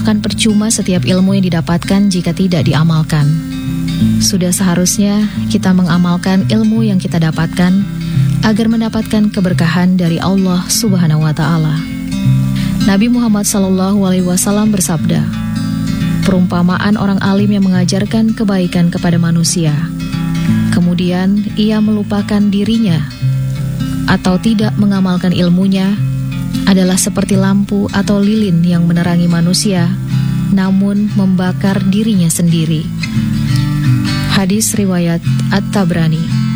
akan percuma setiap ilmu yang didapatkan jika tidak diamalkan. Sudah seharusnya kita mengamalkan ilmu yang kita dapatkan agar mendapatkan keberkahan dari Allah Subhanahu wa Ta'ala. Nabi Muhammad SAW bersabda, perumpamaan orang alim yang mengajarkan kebaikan kepada manusia, kemudian ia melupakan dirinya atau tidak mengamalkan ilmunya, adalah seperti lampu atau lilin yang menerangi manusia, namun membakar dirinya sendiri. Hadis riwayat At-Tabrani.